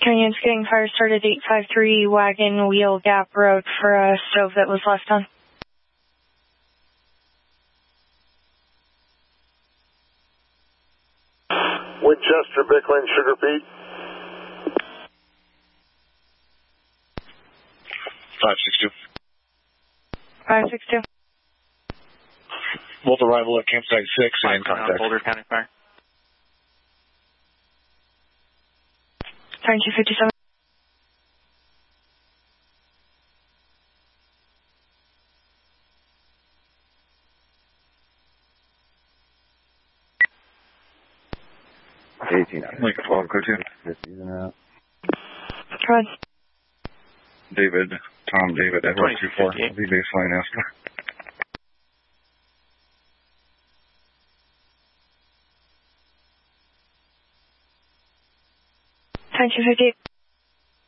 Canyon's getting fire started 853 Wagon Wheel Gap Road for a stove that was left on. Winchester, Bickling, Sugar Pete. 562. 562. Both arrival at campsite 6 and contact. Boulder County Fire. 257. Like 12, go to. Go ahead. David, Tom, David, Edward 24. I'll be baseline after. 258.